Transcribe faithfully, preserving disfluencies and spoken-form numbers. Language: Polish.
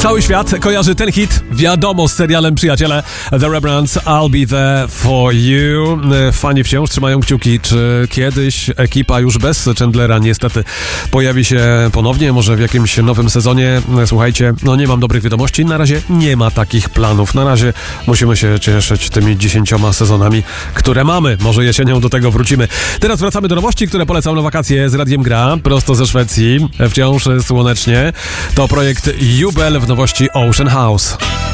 Cały świat kojarzy ten hit, wiadomo, z serialem Przyjaciele, The Rembrandts, I'll Be There For You. Fani wciąż trzymają kciuki, czy kiedyś ekipa już bez Chandlera niestety pojawi się ponownie, może w jakimś nowym sezonie. Słuchajcie, no nie mam dobrych wiadomości, na razie nie ma takich planów, na razie musimy się cieszyć tymi dziesięcioma sezonami, które mamy, może jesienią do tego wrócimy. Teraz wracamy do nowości, które polecam na wakacje z Radiem Gra, prosto ze Szwecji, wciąż słonecznie. To projekt Jubel w nowości Ocean House.